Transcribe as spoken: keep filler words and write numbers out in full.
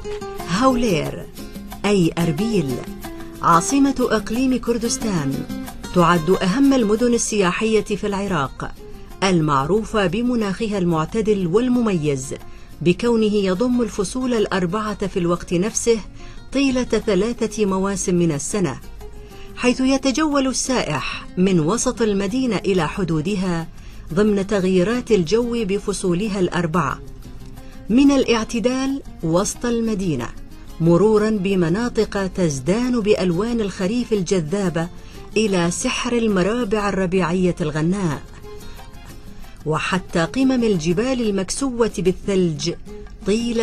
هولير أي أربيل عاصمة إقليم كردستان، تعد أهم المدن السياحية في العراق، المعروفة بمناخها المعتدل والمميز بكونه يضم الفصول الأربعة في الوقت نفسه طيلة ثلاثة مواسم من السنة، حيث يتجول السائح من وسط المدينة إلى حدودها ضمن تغييرات الجو بفصولها الأربعة، من الاعتدال وسط المدينة مرورا بمناطق تزدان بألوان الخريف الجذابة إلى سحر المرابع الربيعية الغناء، وحتى قمم الجبال المكسوة بالثلج طيلة